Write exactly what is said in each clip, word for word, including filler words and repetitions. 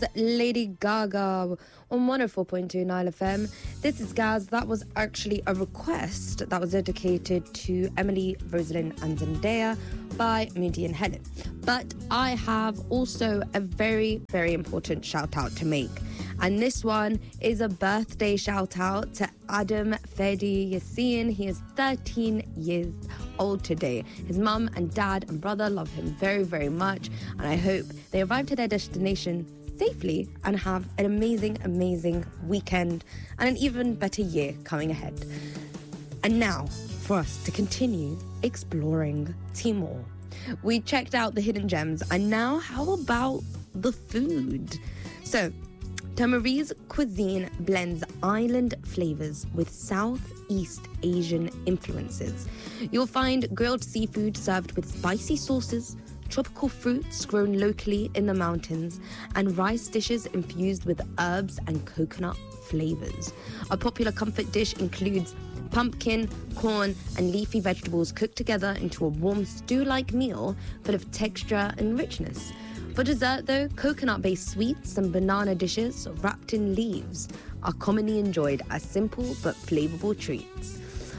Lady Gaga on one oh four point two Nile F M. This is Gaz. That was actually a request that was dedicated to Emily, Rosalind and Zendaya by Moody and Helen. But I have also a very, very important shout out to make. And this one is a birthday shout out to Adam Ferdi Yassin. He is thirteen years old today. His mum and dad and brother love him very, very much. And I hope they arrive to their destination safely and have an amazing, amazing weekend and an even better year coming ahead. And now, for us to continue exploring Timor. We checked out the hidden gems, and now how about the food? So, Timorese cuisine blends island flavors with Southeast Asian influences. You'll find grilled seafood served with spicy sauces, tropical fruits grown locally in the mountains, and rice dishes infused with herbs and coconut flavors. A popular comfort dish includes pumpkin, corn, and leafy vegetables cooked together into a warm stew-like meal full of texture and richness. For dessert, though, coconut-based sweets and banana dishes wrapped in leaves are commonly enjoyed as simple but flavorful treats.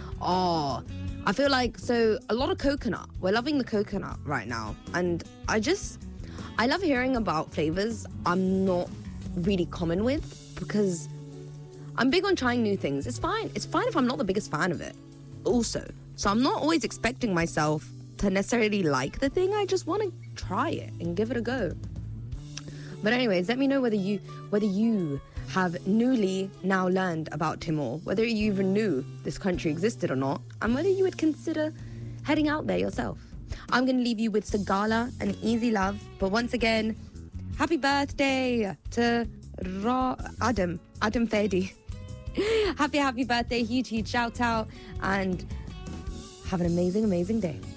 Oh, I feel like, so, a lot of coconut. We're loving the coconut right now. And I just, I love hearing about flavors I'm not really common with because I'm big on trying new things. It's fine. It's fine if I'm not the biggest fan of it also. So I'm not always expecting myself to necessarily like the thing. I just want to try it and give it a go. But anyways, let me know whether you whether you have newly now learned about Timor, whether you even knew this country existed or not, and whether you would consider heading out there yourself. I'm going to leave you with Sagala and Easy Love. But once again, happy birthday to Ra- Adam, Adam Ferdi. happy, happy birthday. Huge, huge shout out. And have an amazing, amazing day.